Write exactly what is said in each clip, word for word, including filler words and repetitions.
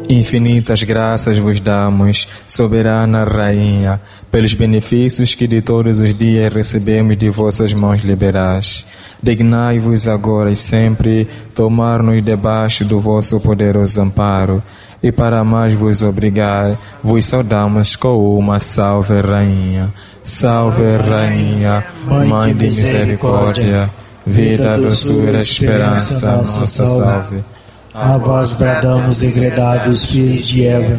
Infinitas graças vos damos, soberana Rainha, pelos benefícios que de todos os dias recebemos de vossas mãos liberais. Dignai-vos agora e sempre tomar-nos debaixo do vosso poderoso amparo, e para mais vos obrigar, vos saudamos com uma salve Rainha. Salve Rainha, Mãe de misericórdia, vida, doçura, esperança, nossa salve. A vós bradamos degredados, filhos de Eva,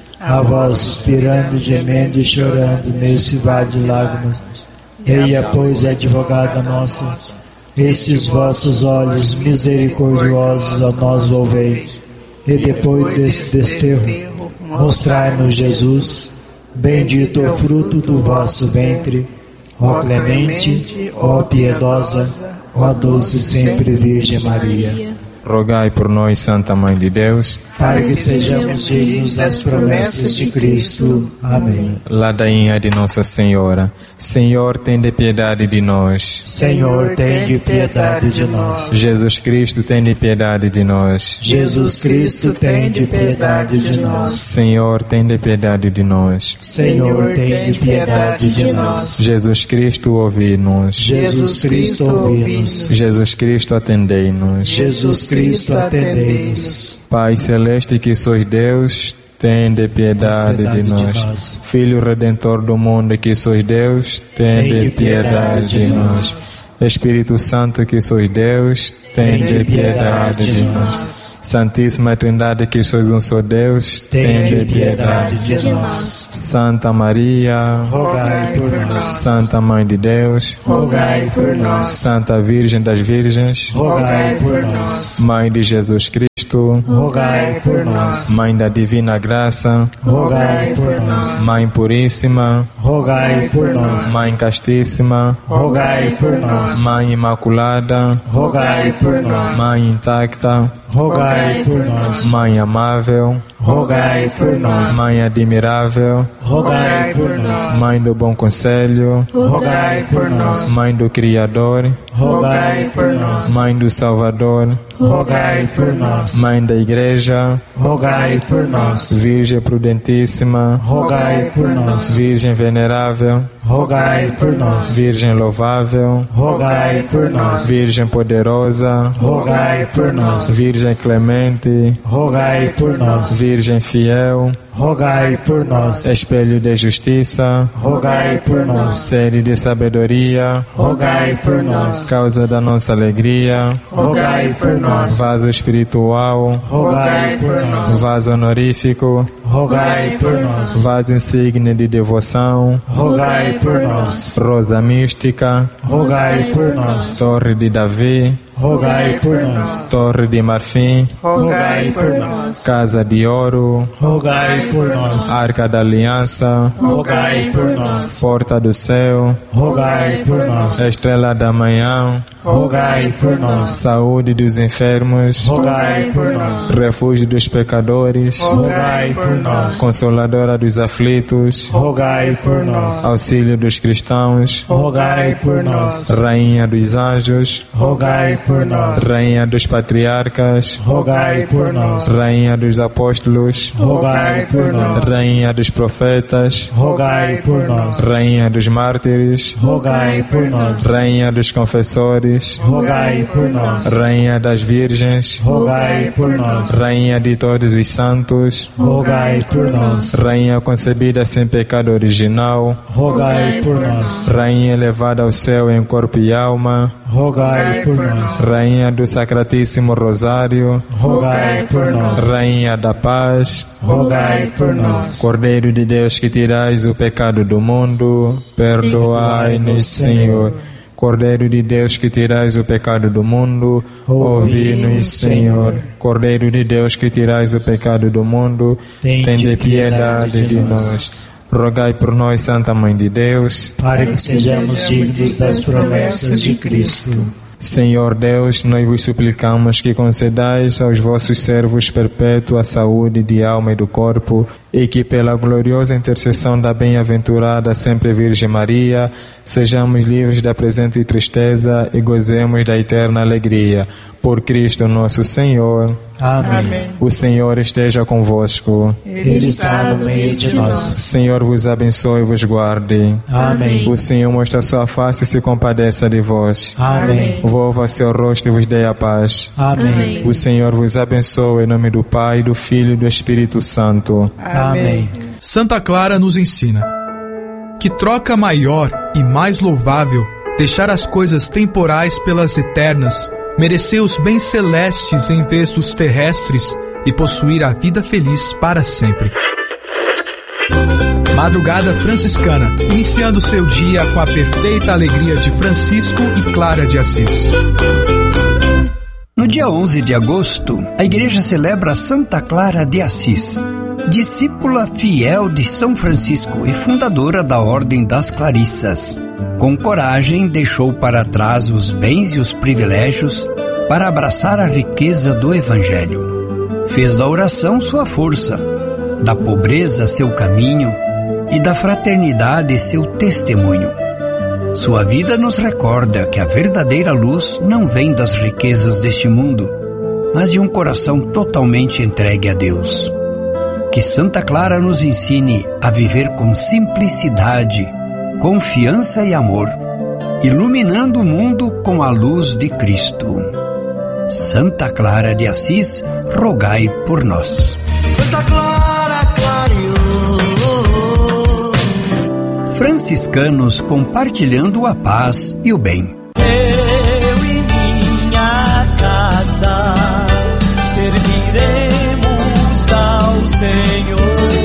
a vós suspirando, gemendo e chorando nesse vale de lágrimas. Eia, pois, advogada nossa, esses vossos olhos misericordiosos a nós volvei, e depois desse desterro, mostrai-nos Jesus, bendito o fruto do vosso ventre, ó clemente, ó piedosa, ó doce sempre Virgem Maria. Rogai por nós, Santa Mãe de Deus, para que sejamos dignos das promessas de Cristo. Amém. Ladainha de Nossa Senhora, Senhor, tende piedade de nós. Senhor, tende piedade de nós. Jesus Cristo, tende piedade de nós. Jesus Cristo, tende piedade de nós. Senhor, tende piedade de nós. Senhor, tende piedade de nós. Jesus Cristo, ouvi-nos. Jesus Cristo, ouvi-nos. Jesus Cristo, atendei-nos. Jesus Cristo, atendei-nos. Pai celeste, que sois Deus, tende piedade, piedade de, nós. de nós. Filho Redentor do mundo, que sois Deus, tende, tende piedade, piedade de, de nós. nós. Espírito Santo, que sois Deus, tende, tende piedade, piedade de nós. nós. Santíssima Trindade, que sois um só Deus, tende, tende piedade, piedade de nós. Santa Maria, rogai por nós. Santa Mãe de Deus, rogai por nós. Santa Virgem das Virgens, rogai por nós. Mãe de Jesus Cristo, rogai por nós. Mãe da Divina Graça, rogai por nós. Mãe Puríssima, rogai por nós. Mãe Castíssima, rogai por nós. Mãe Imaculada, rogai por nós. Mãe Intacta, rogai por nós. Mãe Amável, rogai por nós. Mãe Admirável, rogai por nós. Mãe do Bom Conselho, rogai por nós. Mãe do Criador, rogai por nós. Mãe do Salvador, rogai por nós. Mãe da Igreja, rogai por nós. Virgem Prudentíssima, rogai por nós. Virgem Venerável, rogai por nós. Virgem Louvável, rogai por nós. Virgem Poderosa, rogai por nós. Virgem Clemente, rogai por nós. Virgem Fiel, rogai por nós. Espelho de Justiça, rogai por nós. Sede de Sabedoria, rogai por nós. Causa da nossa alegria, rogai por nós. Vaso espiritual, rogai por nós. Vaso honorífico, rogai por nós. Vaso insigne de devoção, rogai por nós. Rosa mística, rogai por nós. Torre de Davi, rogai por nós. Torre de marfim, rogai por nós. Casa de ouro, rogai por nós. Arca da Aliança, rogai por nós. Porta do céu, rogai por nós. Estrela da manhã, rogai por nós. Saúde dos enfermos, rogai por nós. Refúgio dos pecadores, rogai por nós. Consoladora dos aflitos, rogai por nós. Auxílio dos cristãos, rogai por nós. Rainha dos anjos, rogai por nós. Rainha dos patriarcas, rogai por nós. Rainha dos apóstolos, rogai por nós. Rainha dos profetas, rogai por nós. Rainha dos mártires, rogai por nós. Rainha dos confessores, rogai por nós. Rainha das virgens, rogai por nós. Rainha de todos os santos, rogai por nós. Rainha concebida sem pecado original, rogai por nós. Rainha elevada ao céu em corpo e alma, rogai por nós. Rainha do Sacratíssimo Rosário, rogai por nós. Rainha da paz, rogai por nós. Cordeiro de Deus, que tirais o pecado do mundo, perdoai-nos, Senhor. Cordeiro de Deus, que tirais o pecado do mundo, ouvi-nos, Senhor. Cordeiro de Deus, que tirais o pecado do mundo, tende piedade de nós. Rogai por nós, Santa Mãe de Deus, para que sejamos dignos das promessas de Cristo. Senhor Deus, nós vos suplicamos que concedais aos vossos servos perpétua saúde de alma e do corpo, e que pela gloriosa intercessão da bem-aventurada sempre Virgem Maria, sejamos livres da presente tristeza e gozemos da eterna alegria. Por Cristo nosso Senhor. Amém. Amém. O Senhor esteja convosco. Ele está no meio de nós. Senhor vos abençoe e vos guarde. Amém. O Senhor mostre a sua face e se compadeça de vós. Amém. Volva seu rosto e vos dê a paz. Amém. O Senhor vos abençoe em nome do Pai, do Filho e do Espírito Santo. Amém. Santa Clara nos ensina: que troca maior e mais louvável deixar as coisas temporais pelas eternas, merecer os bens celestes em vez dos terrestres e possuir a vida feliz para sempre. Madrugada Franciscana, iniciando seu dia com a perfeita alegria de Francisco e Clara de Assis. No dia onze de agosto, a Igreja celebra Santa Clara de Assis, discípula fiel de São Francisco e fundadora da Ordem das Clarissas. Com coragem, deixou para trás os bens e os privilégios para abraçar a riqueza do Evangelho. Fez da oração sua força, da pobreza seu caminho e da fraternidade seu testemunho. Sua vida nos recorda que a verdadeira luz não vem das riquezas deste mundo, mas de um coração totalmente entregue a Deus. Que Santa Clara nos ensine a viver com simplicidade, confiança e amor, iluminando o mundo com a luz de Cristo. Santa Clara de Assis, rogai por nós. Santa Clara clareou. Franciscanos compartilhando a paz e o bem. Eu e minha casa serviremos ao Senhor.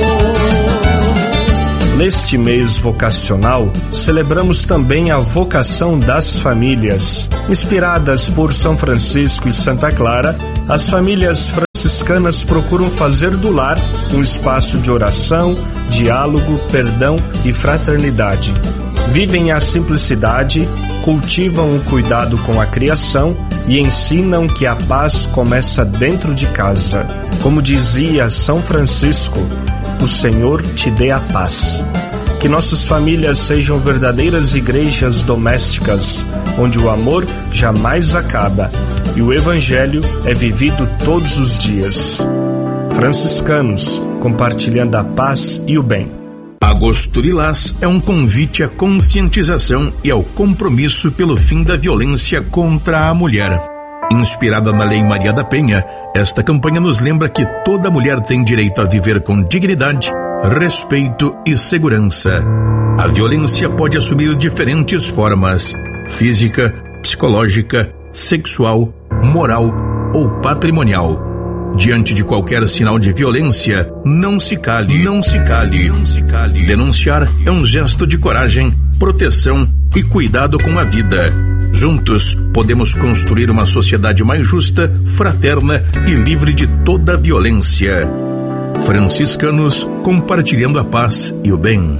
Neste mês vocacional, celebramos também a vocação das famílias. Inspiradas por São Francisco e Santa Clara, as famílias franciscanas procuram fazer do lar um espaço de oração, diálogo, perdão e fraternidade. Vivem a simplicidade, cultivam o cuidado com a criação e ensinam que a paz começa dentro de casa. Como dizia São Francisco, o Senhor te dê a paz. Que nossas famílias sejam verdadeiras igrejas domésticas, onde o amor jamais acaba e o Evangelho é vivido todos os dias. Franciscanos, compartilhando a paz e o bem. Agosto Lilás é um convite à conscientização e ao compromisso pelo fim da violência contra a mulher. Inspirada na Lei Maria da Penha, esta campanha nos lembra que toda mulher tem direito a viver com dignidade, respeito e segurança. A violência pode assumir diferentes formas: física, psicológica, sexual, moral ou patrimonial. Diante de qualquer sinal de violência, não se cale, não se cale, não se cale. Denunciar é um gesto de coragem, proteção e cuidado com a vida. Juntos, podemos construir uma sociedade mais justa, fraterna e livre de toda violência. Franciscanos, compartilhando a paz e o bem.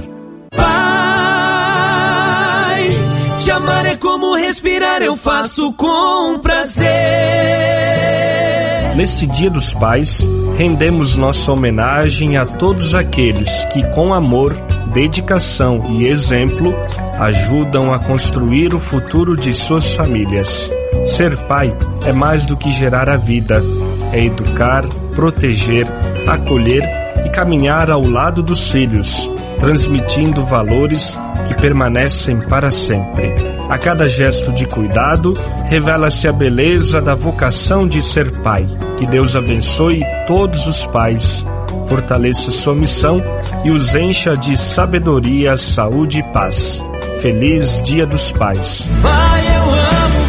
Pai, te amar é como respirar, eu faço com prazer. Neste Dia dos Pais, rendemos nossa homenagem a todos aqueles que, com amor, dedicação e exemplo, ajudam a construir o futuro de suas famílias. Ser pai é mais do que gerar a vida, é educar, proteger, acolher e caminhar ao lado dos filhos, transmitindo valores que permanecem para sempre. A cada gesto de cuidado, revela-se a beleza da vocação de ser pai. Que Deus abençoe todos os pais, fortaleça sua missão e os encha de sabedoria, saúde e paz. Feliz Dia dos Pais. Pai, eu amo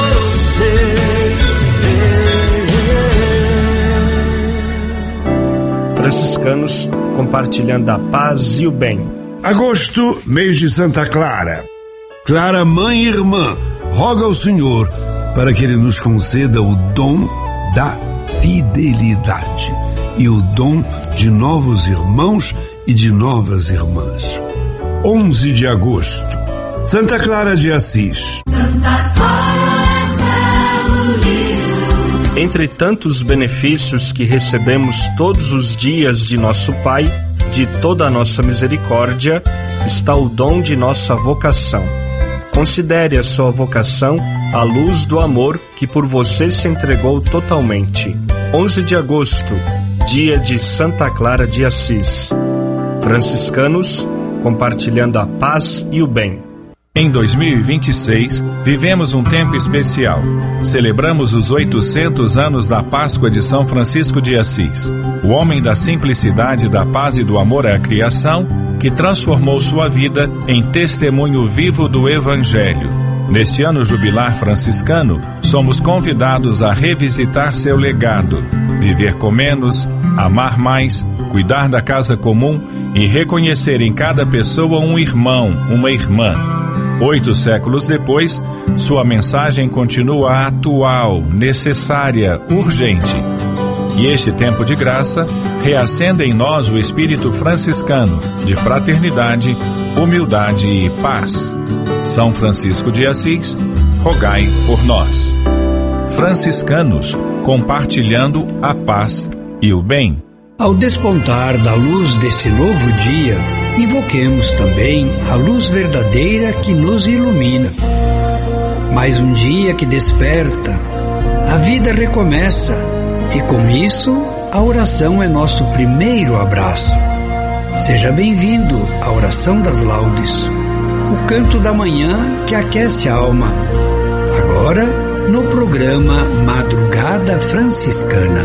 você. Franciscanos, compartilhando a paz e o bem. Agosto, mês de Santa Clara. Clara, mãe e irmã, roga ao Senhor para que Ele nos conceda o dom da fidelidade e o dom de novos irmãos e de novas irmãs. onze de agosto, Santa Clara de Assis. Santa Clara, céu livre. Entre tantos benefícios que recebemos todos os dias de nosso Pai, de toda a nossa misericórdia, está o dom de nossa vocação. Considere a sua vocação à luz do amor que por você se entregou totalmente. onze de agosto, dia de Santa Clara de Assis. Franciscanos compartilhando a paz e o bem. Em dois mil e vinte e seis, vivemos um tempo especial. Celebramos os oitocentos anos da Páscoa de São Francisco de Assis, o homem da simplicidade, da paz e do amor à criação, que transformou sua vida em testemunho vivo do Evangelho. Neste ano jubilar franciscano, somos convidados a revisitar seu legado, viver com menos, amar mais, cuidar da casa comum e reconhecer em cada pessoa um irmão, uma irmã. Oito séculos depois, sua mensagem continua atual, necessária, urgente. E este tempo de graça reacenda em nós o espírito franciscano de fraternidade, humildade e paz. São Francisco de Assis, rogai por nós. Franciscanos, compartilhando a paz e o bem. Ao despontar da luz deste novo dia, invoquemos também a luz verdadeira que nos ilumina. Mais um dia que desperta, a vida recomeça, e com isso, a oração é nosso primeiro abraço. Seja bem-vindo à Oração das Laudes, o canto da manhã que aquece a alma. Agora, no programa Madrugada Franciscana.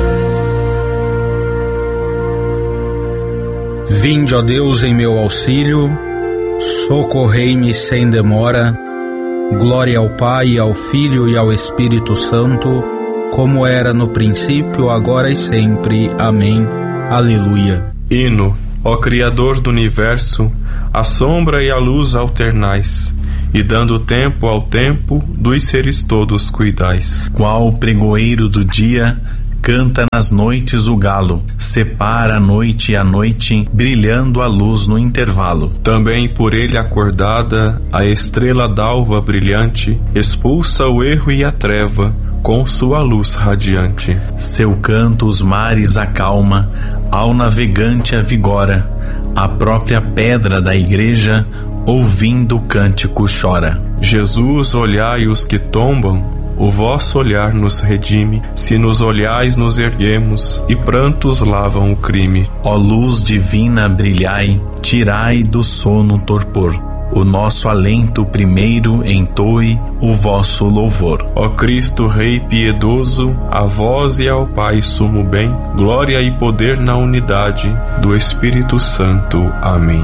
Vinde, ó Deus, em meu auxílio, socorrei-me sem demora. Glória ao Pai, ao Filho e ao Espírito Santo, como era no princípio, agora e sempre. Amém. Aleluia. Hino, ó Criador do Universo, a sombra e a luz alternais, e dando tempo ao tempo, dos seres todos cuidais. Qual pregoeiro do dia, canta nas noites o galo, separa a noite e a noite, brilhando a luz no intervalo. Também por ele acordada, a estrela d'alva brilhante, expulsa o erro e a treva, com sua luz radiante. Seu canto os mares acalma, ao navegante avigora, a própria pedra da igreja, ouvindo o cântico chora. Jesus, olhai os que tombam, o vosso olhar nos redime, se nos olhais nos erguemos, e prantos lavam o crime. Ó luz divina, brilhai, tirai do sono torpor, o nosso alento primeiro entoe o vosso louvor. Ó Cristo Rei piedoso, a vós e ao Pai sumo bem, glória e poder na unidade do Espírito Santo. Amém.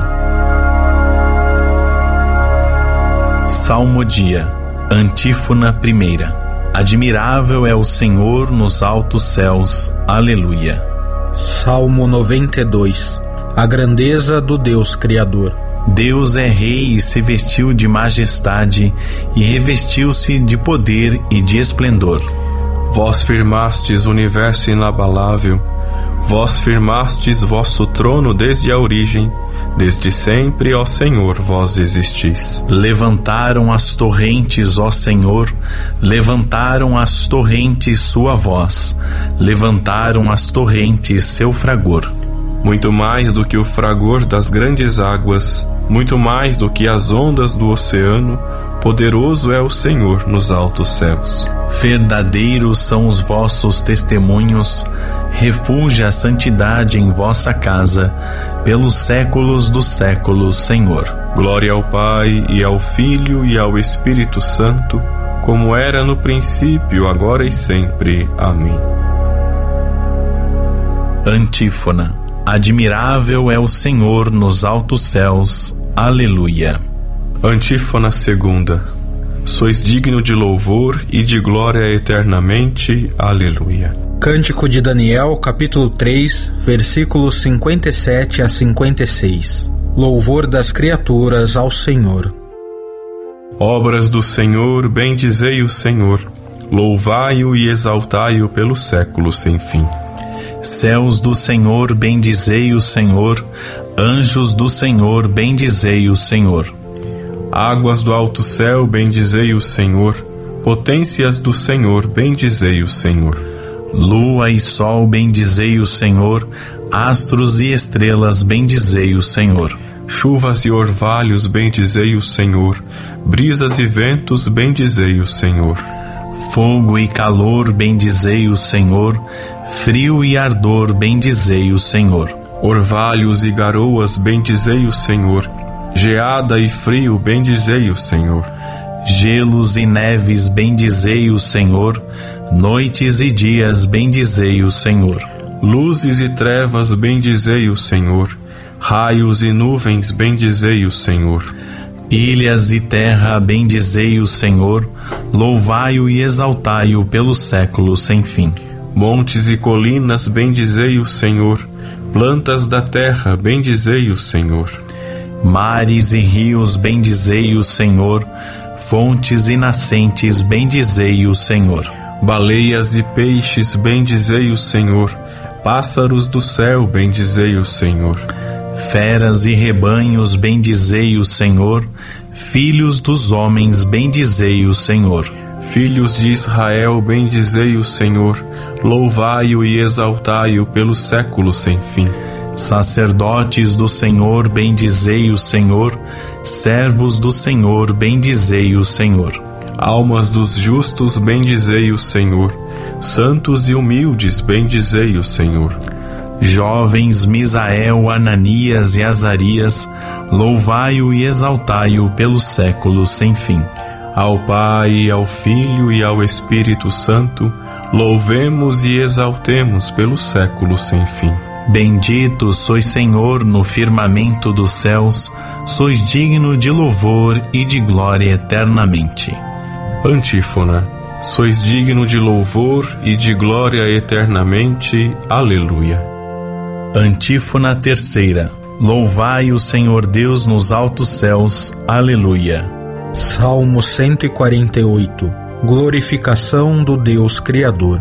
Salmodia, antífona primeira. Admirável é o Senhor nos altos céus. Aleluia. Salmo noventa e dois. A grandeza do Deus Criador. Deus é rei e se vestiu de majestade e revestiu-se de poder e de esplendor. Vós firmastes o universo inabalável, vós firmastes vosso trono desde a origem, desde sempre, ó Senhor, vós existis. Levantaram as torrentes, ó Senhor, levantaram as torrentes sua voz, levantaram as torrentes seu fragor. Muito mais do que o fragor das grandes águas, muito mais do que as ondas do oceano, poderoso é o Senhor nos altos céus. Verdadeiros são os vossos testemunhos, refulge a santidade em vossa casa, pelos séculos dos séculos, Senhor. Glória ao Pai, e ao Filho, e ao Espírito Santo, como era no princípio, agora e sempre. Amém. Antífona. Admirável é o Senhor nos altos céus. Aleluia. Antífona segunda. Sois digno de louvor e de glória eternamente. Aleluia. Cântico de Daniel, capítulo três, versículos cinquenta e sete a cinquenta e seis. Louvor das criaturas ao Senhor. Obras do Senhor, bendizei o Senhor. Louvai-o e exaltai-o pelo século sem fim. Céus do Senhor, bendizei o Senhor. Anjos do Senhor, bendizei o Senhor. Águas do alto céu, bendizei o Senhor. Potências do Senhor, bendizei o Senhor. Lua e sol, bendizei o Senhor. Astros e estrelas, bendizei o Senhor. Chuvas e orvalhos, bendizei o Senhor. Brisas e ventos, bendizei o Senhor. Fogo e calor, bendizei o Senhor. Frio e ardor, bendizei o Senhor. Orvalhos e garoas, bendizei o Senhor. Geada e frio, bendizei o Senhor. Gelos e neves, bendizei o Senhor. Noites e dias, bendizei o Senhor. Luzes e trevas, bendizei o Senhor. Raios e nuvens, bendizei o Senhor. Ilhas e terra, bendizei o Senhor. Louvai-o e exaltai-o pelos séculos sem fim. Montes e colinas, bendizei o Senhor. Plantas da terra, bendizei o Senhor. Mares e rios, bendizei o Senhor. Fontes e nascentes, bendizei o Senhor. Baleias e peixes, bendizei o Senhor. Pássaros do céu, bendizei o Senhor. Feras e rebanhos, bendizei o Senhor. Filhos dos homens, bendizei o Senhor. Filhos de Israel, bendizei o Senhor. Louvai-o e exaltai-o pelos séculos sem fim. Sacerdotes do Senhor, bendizei o Senhor. Servos do Senhor, bendizei o Senhor. Almas dos justos, bendizei o Senhor. Santos e humildes, bendizei o Senhor. Jovens Misael, Ananias e Azarias, louvai-o e exaltai-o pelos séculos sem fim. Ao Pai, ao Filho e ao Espírito Santo, louvemos e exaltemos pelos séculos sem fim. Bendito sois, Senhor, no firmamento dos céus, sois digno de louvor e de glória eternamente. Antífona. Sois digno de louvor e de glória eternamente. Aleluia. Antífona terceira. Louvai o Senhor Deus nos altos céus. Aleluia. Salmo cento e quarenta e oito. Glorificação do Deus Criador.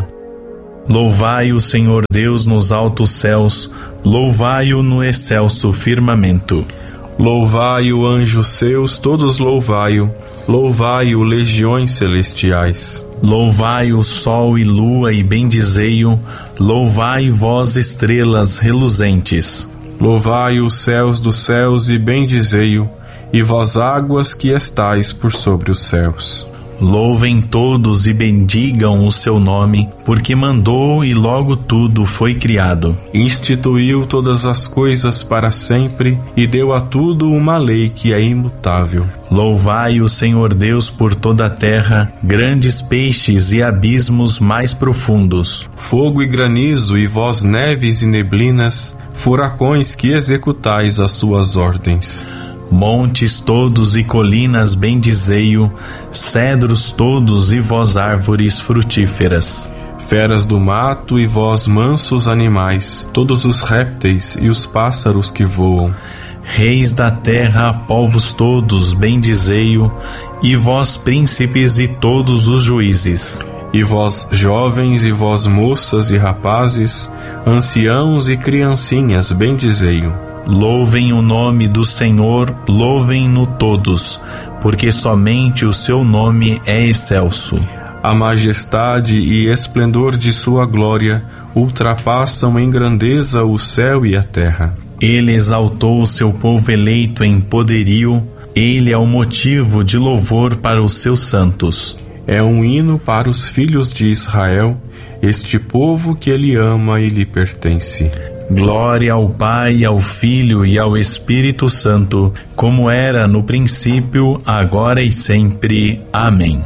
Louvai o Senhor Deus nos altos céus, louvai-o no excelso firmamento. Louvai-o, anjos seus, todos louvai-o, louvai-o, legiões celestiais. Louvai o sol e lua e bendizei-o, louvai vós estrelas reluzentes. Louvai os céus dos céus e bendizei-o, e vós águas que estais por sobre os céus. Louvem todos e bendigam o seu nome, porque mandou e logo tudo foi criado. Instituiu todas as coisas para sempre e deu a tudo uma lei que é imutável. Louvai o Senhor Deus por toda a terra, grandes peixes e abismos mais profundos. Fogo e granizo e vós neves e neblinas, furacões que executais as suas ordens. Montes todos e colinas bendizei-o, cedros todos e vós árvores frutíferas. Feras do mato e vós mansos animais, todos os répteis e os pássaros que voam. Reis da terra, povos todos, bendizei-o, e vós príncipes e todos os juízes. E vós jovens e vós moças e rapazes, anciãos e criancinhas, bendizei-o. Louvem o nome do Senhor, louvem-no todos, porque somente o seu nome é excelso. A majestade e esplendor de sua glória ultrapassam em grandeza o céu e a terra. Ele exaltou o seu povo eleito em poderio, ele é o motivo de louvor para os seus santos. É um hino para os filhos de Israel, este povo que ele ama e lhe pertence. Glória ao Pai, ao Filho e ao Espírito Santo, como era no princípio, agora e sempre. Amém.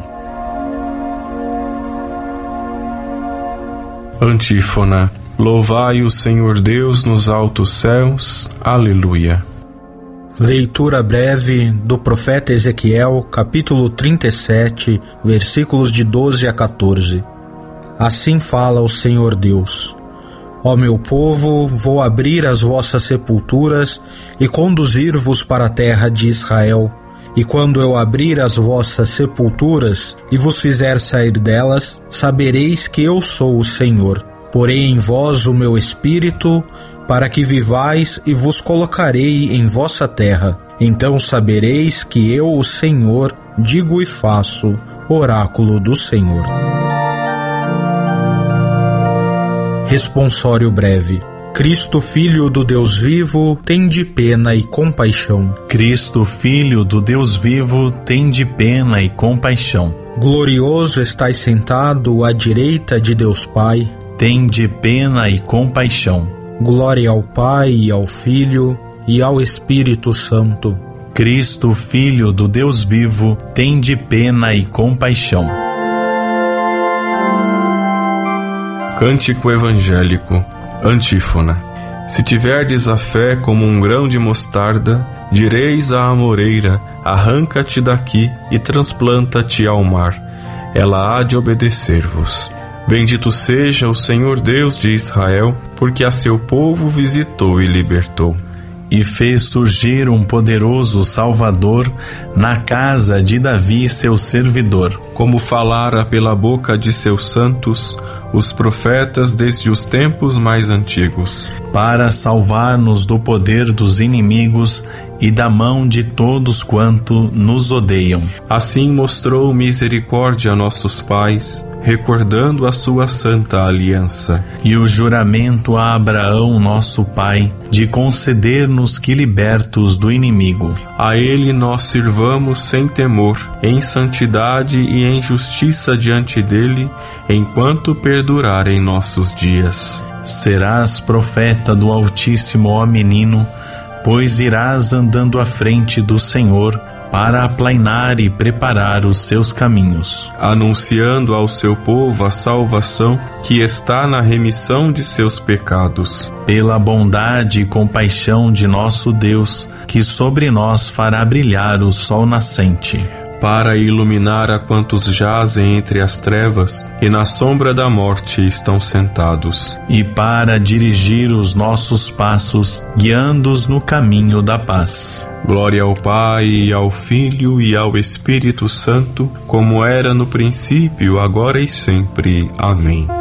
Antífona. Louvai o Senhor Deus nos altos céus. Aleluia. Leitura breve do profeta Ezequiel, capítulo trinta e sete, versículos de doze a quatorze. Assim fala o Senhor Deus: Ó meu povo, vou abrir as vossas sepulturas e conduzir-vos para a terra de Israel. E quando eu abrir as vossas sepulturas e vos fizer sair delas, sabereis que eu sou o Senhor. Porei em vós o meu espírito, para que vivais, e vos colocarei em vossa terra. Então sabereis que eu, o Senhor, digo e faço, oráculo do Senhor. Responsório breve. Cristo, Filho do Deus vivo, tende pena e compaixão. Cristo, Filho do Deus vivo, tende pena e compaixão. Glorioso estais sentado à direita de Deus Pai, tende pena e compaixão. Glória ao Pai e ao Filho e ao Espírito Santo. Cristo, Filho do Deus vivo, tende pena e compaixão. Cântico evangélico, antífona. Se tiverdes a fé como um grão de mostarda, direis à amoreira, arranca-te daqui e transplanta-te ao mar. Ela há de obedecer-vos. Bendito seja o Senhor Deus de Israel, porque a seu povo visitou e libertou. E fez surgir um poderoso Salvador na casa de Davi, seu servidor. Como falara pela boca de seus santos, os profetas desde os tempos mais antigos. Para salvar-nos do poder dos inimigos e da mão de todos quanto nos odeiam. Assim mostrou misericórdia a nossos pais, recordando a sua santa aliança. E o juramento a Abraão, nosso pai, de conceder-nos que libertos do inimigo. A ele nós sirvamos sem temor, em santidade e em justiça diante dele, enquanto perdurarem nossos dias. Serás profeta do Altíssimo, ó menino, pois irás andando à frente do Senhor para aplainar e preparar os seus caminhos, anunciando ao seu povo a salvação que está na remissão de seus pecados. Pela bondade e compaixão de nosso Deus, que sobre nós fará brilhar o sol nascente, para iluminar a quantos jazem entre as trevas e na sombra da morte estão sentados, e para dirigir os nossos passos, guiando-os no caminho da paz. Glória ao Pai, e ao Filho e ao Espírito Santo, como era no princípio, agora e sempre. Amém.